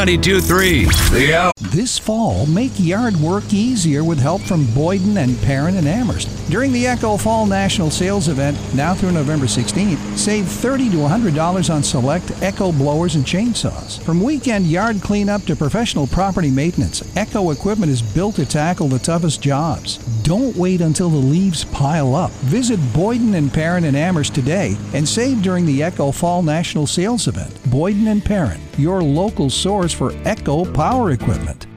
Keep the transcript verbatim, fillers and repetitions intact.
ninety-two point three. The Out. This fall, make yard work easier with help from Boyden and Perrin in Amherst. During the Echo Fall National Sales Event, now through November sixteenth, save thirty to one hundred dollars on select Echo blowers and chainsaws. From weekend yard cleanup to professional property maintenance, Echo equipment is built to tackle the toughest jobs. Don't wait until the leaves pile up. Visit Boyden and Perrin in Amherst today and save during the Echo Fall National Sales Event. Boyden and Perrin, your local source for Echo power equipment.